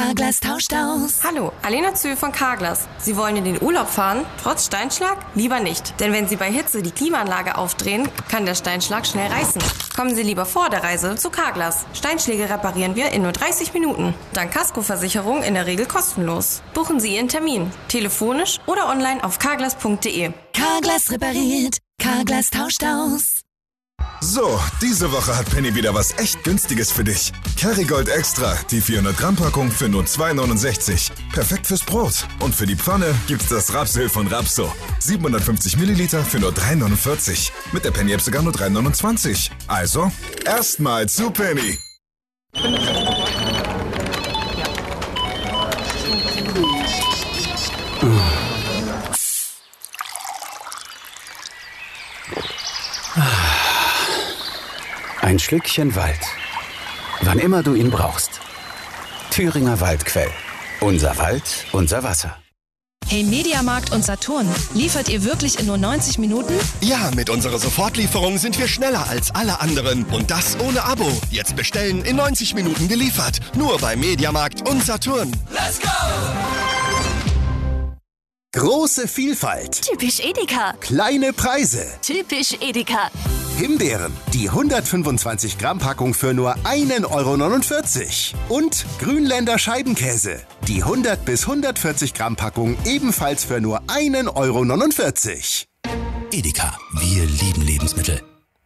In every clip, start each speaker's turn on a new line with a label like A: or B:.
A: Carglass tauscht aus.
B: Hallo, Alena Zühl von Carglass. Sie wollen in den Urlaub fahren? Trotz Steinschlag? Lieber nicht. Denn wenn Sie bei Hitze die Klimaanlage aufdrehen, kann der Steinschlag schnell reißen. Kommen Sie lieber vor der Reise zu Carglass. Steinschläge reparieren wir in nur 30 Minuten. Dank Kaskoversicherung in der Regel kostenlos. Buchen Sie Ihren Termin. Telefonisch oder online auf carglass.de.
A: Carglass repariert. Carglass tauscht aus.
C: So, diese Woche hat Penny wieder was echt Günstiges für dich. Kerrygold Extra, die 400 Gramm Packung für nur 2,69. Perfekt fürs Brot. Und für die Pfanne gibt's das Rapsöl von Rapso. 750 Milliliter für nur 3,49. Mit der Penny-App sogar nur 3,29. Also, erstmal zu Penny.
D: Ein Schlückchen Wald. Wann immer du ihn brauchst. Thüringer Waldquell. Unser Wald, unser Wasser.
E: Hey Mediamarkt und Saturn, liefert ihr wirklich in nur 90 Minuten?
F: Ja, mit unserer Sofortlieferung sind wir schneller als alle anderen. Und das ohne Abo. Jetzt bestellen, in 90 Minuten geliefert. Nur bei Mediamarkt und Saturn.
G: Let's go!
H: Große Vielfalt.
A: Typisch Edeka.
H: Kleine Preise.
A: Typisch Edeka.
H: Himbeeren, die 125 Gramm Packung für nur 1,49 €. Und Grünländer Scheibenkäse, die 100 bis 140 Gramm Packung ebenfalls für nur 1,49 €.
I: Edeka, wir lieben Lebensmittel.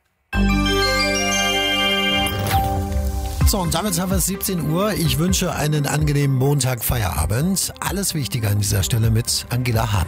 J: So, und damit haben wir es 17 Uhr. Ich wünsche einen angenehmen Montag-Feierabend. Alles Wichtige an dieser Stelle mit Angela Hahn.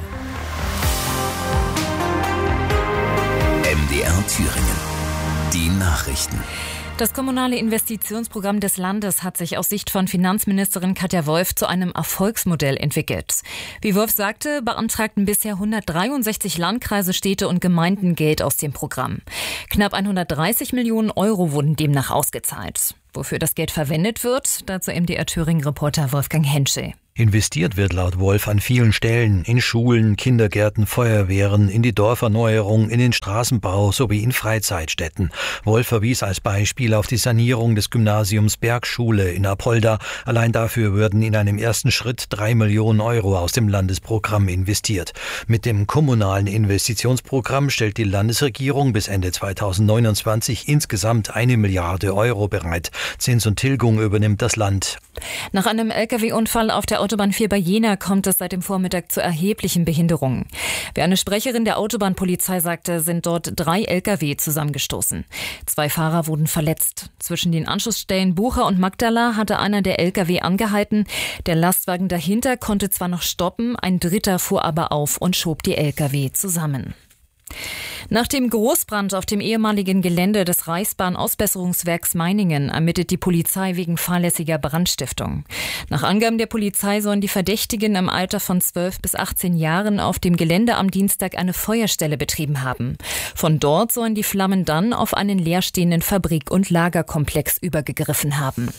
I: MDR Thüringen. Die Nachrichten.
K: Das kommunale Investitionsprogramm des Landes hat sich aus Sicht von Finanzministerin Katja Wolf zu einem Erfolgsmodell entwickelt. Wie Wolf sagte, beantragten bisher 163 Landkreise, Städte und Gemeinden Geld aus dem Programm. Knapp 130 Millionen € wurden demnach ausgezahlt. Wofür das Geld verwendet wird, dazu MDR Thüringen-Reporter Wolfgang Henschel.
L: Investiert wird laut Wolf an vielen Stellen, in Schulen, Kindergärten, Feuerwehren, in die Dorferneuerung, in den Straßenbau sowie in Freizeitstätten. Wolf verwies als Beispiel auf die Sanierung des Gymnasiums Bergschule in Apolda. Allein dafür würden in einem ersten Schritt 3 Millionen € aus dem Landesprogramm investiert. Mit dem kommunalen Investitionsprogramm stellt die Landesregierung bis Ende 2029 insgesamt 1 Milliarde € bereit. Zins und Tilgung übernimmt das Land.
K: Nach einem Lkw-Unfall auf der Autobahn 4 bei Jena kommt es seit dem Vormittag zu erheblichen Behinderungen. Wie eine Sprecherin der Autobahnpolizei sagte, sind dort 3 Lkw zusammengestoßen. 2 Fahrer wurden verletzt. Zwischen den Anschlussstellen Bucher und Magdala hatte einer der Lkw angehalten. Der Lastwagen dahinter konnte zwar noch stoppen, ein dritter fuhr aber auf und schob die Lkw zusammen. Nach dem Großbrand auf dem ehemaligen Gelände des Reichsbahn-Ausbesserungswerks Meiningen ermittelt die Polizei wegen fahrlässiger Brandstiftung. Nach Angaben der Polizei sollen die Verdächtigen im Alter von 12 bis 18 Jahren auf dem Gelände am Dienstag eine Feuerstelle betrieben haben. Von dort sollen die Flammen dann auf einen leerstehenden Fabrik- und Lagerkomplex übergegriffen haben.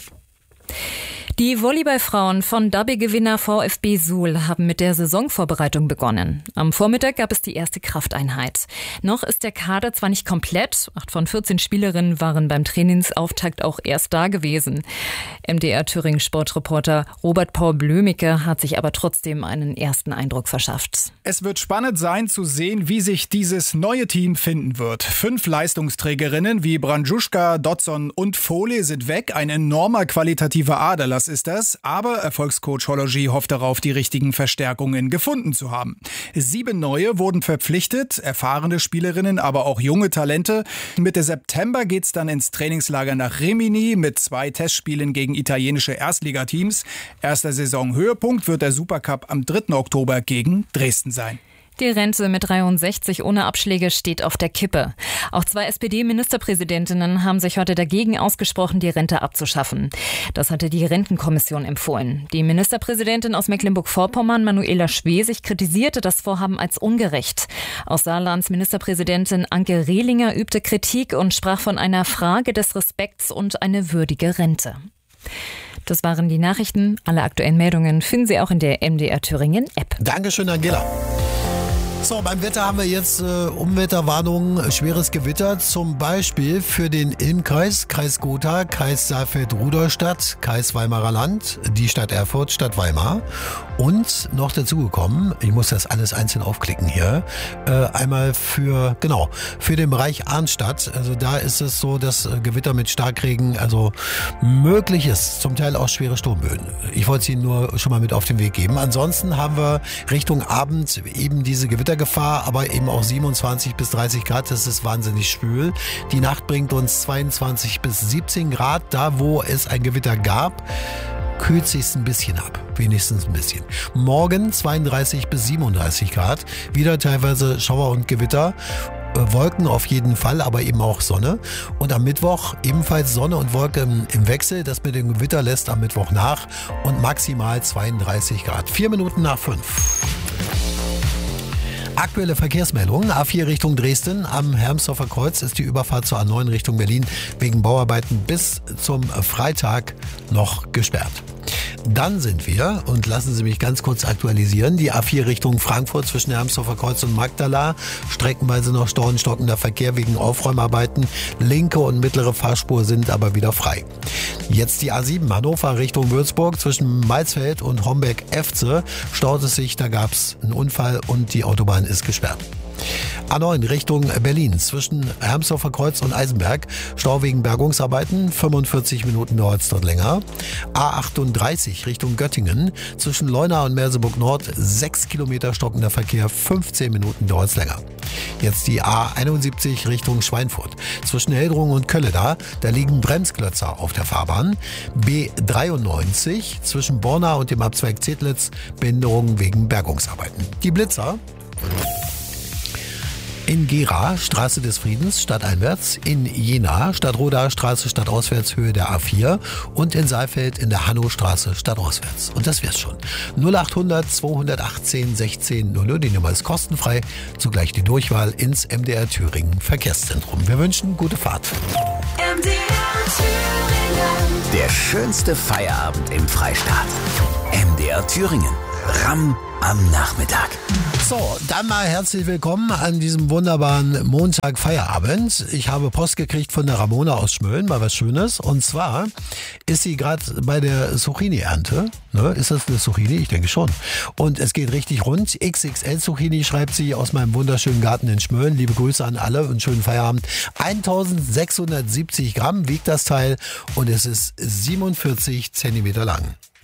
K: Die Volleyballfrauen von Derby-Gewinner VfB Suhl haben mit der Saisonvorbereitung begonnen. Am Vormittag gab es die erste Krafteinheit. Noch ist der Kader zwar nicht komplett, 8 von 14 Spielerinnen waren beim Trainingsauftakt auch erst da gewesen. MDR Thüringen Sportreporter Robert Paul Blömicke hat sich aber trotzdem einen ersten Eindruck verschafft.
M: Es wird spannend sein zu sehen, wie sich dieses neue Team finden wird. 5 Leistungsträgerinnen wie Brandjuszka, Dodson und Foley sind weg. Ein enormer qualitativer Aderlass ist das, aber Erfolgscoach Hollogy hofft darauf, die richtigen Verstärkungen gefunden zu haben. 7 neue wurden verpflichtet, erfahrene Spielerinnen, aber auch junge Talente. Mitte September geht's dann ins Trainingslager nach Rimini mit 2 Testspielen gegen italienische Erstligateams. Erster Saisonhöhepunkt wird der Supercup am 3. Oktober gegen Dresden sein.
K: Die Rente mit 63 ohne Abschläge steht auf der Kippe. Auch 2 SPD-Ministerpräsidentinnen haben sich heute dagegen ausgesprochen, die Rente abzuschaffen. Das hatte die Rentenkommission empfohlen. Die Ministerpräsidentin aus Mecklenburg-Vorpommern, Manuela Schwesig, kritisierte das Vorhaben als ungerecht. Aus Saarlands Ministerpräsidentin Anke Rehlinger übte Kritik und sprach von einer Frage des Respekts und eine würdige Rente. Das waren die Nachrichten. Alle aktuellen Meldungen finden Sie auch in der MDR Thüringen App.
J: Dankeschön, Angela. So, beim Wetter haben wir jetzt Unwetterwarnungen, schweres Gewitter, zum Beispiel für den Ilmkreis, Kreis Gotha, Kreis Saalfeld-Rudolstadt, Kreis Weimarer Land, die Stadt Erfurt, Stadt Weimar. Und noch dazugekommen, ich muss das alles einzeln aufklicken hier, einmal für den Bereich Arnstadt. Also da ist es so, dass Gewitter mit Starkregen also möglich ist, zum Teil auch schwere Sturmböen. Ich wollte es Ihnen nur schon mal mit auf den Weg geben. Ansonsten haben wir Richtung Abend eben diese Gewittergefahr, aber eben auch 27 bis 30 Grad. Das ist wahnsinnig schwül. Die Nacht bringt uns 22 bis 17 Grad. Da, wo es ein Gewitter gab, kühlt sich's ein bisschen ab. Wenigstens ein bisschen. Morgen 32 bis 37 Grad. Wieder teilweise Schauer und Gewitter. Wolken auf jeden Fall, aber eben auch Sonne. Und am Mittwoch ebenfalls Sonne und Wolke im Wechsel. Das mit dem Gewitter lässt am Mittwoch nach. Und maximal 32 Grad. 4 Minuten nach 5. Aktuelle Verkehrsmeldungen. A4 Richtung Dresden. Am Hermsdorfer Kreuz ist die Überfahrt zur A9 Richtung Berlin wegen Bauarbeiten bis zum Freitag noch gesperrt. Dann sind wir, und lassen Sie mich ganz kurz aktualisieren, die A4 Richtung Frankfurt zwischen Hermsdorfer Kreuz und Magdala. Streckenweise noch Stau und stockender Verkehr wegen Aufräumarbeiten. Linke und mittlere Fahrspur sind aber wieder frei. Jetzt die A7 Hannover Richtung Würzburg zwischen Maisfeld und Homberg-Efze. Staut es sich, da gab es einen Unfall und die Autobahn ist gesperrt. A9 Richtung Berlin zwischen Hermsdorfer Kreuz und Eisenberg. Stau wegen Bergungsarbeiten. 45 Minuten dauert es dort länger. A38 Richtung Göttingen zwischen Leuna und Merseburg Nord. 6 Kilometer stockender Verkehr. 15 Minuten dauert es länger. Jetzt die A71 Richtung Schweinfurt. Zwischen Heldrungen und Kölleda. Da liegen Bremsklötzer auf der Fahrbahn. B93 zwischen Borna und dem Abzweig Zedlitz. Behinderungen wegen Bergungsarbeiten. Die Blitzer. In Gera, Straße des Friedens, stadteinwärts. In Jena, Stadtroda, Straße stadtauswärts, Höhe der A4. Und in Saalfeld in der Hannostraße, stadtauswärts. Und das wär's schon. 0800 218 16 00. Die Nummer ist kostenfrei. Zugleich die Durchwahl ins MDR Thüringen Verkehrszentrum. Wir wünschen gute Fahrt.
A: MDR Thüringen.
I: Der schönste Feierabend im Freistaat. MDR Thüringen. Ramm am Nachmittag.
J: So, dann mal herzlich willkommen an diesem wunderbaren Montag-Feierabend. Ich habe Post gekriegt von der Ramona aus Schmölln, mal was Schönes. Und zwar ist sie gerade bei der Zucchini-Ernte. Ne? Ist das eine Zucchini? Ich denke schon. Und es geht richtig rund. XXL Zucchini, schreibt sie, aus meinem wunderschönen Garten in Schmölln. Liebe Grüße an alle und schönen Feierabend. 1670 Gramm wiegt das Teil und es ist 47 Zentimeter lang.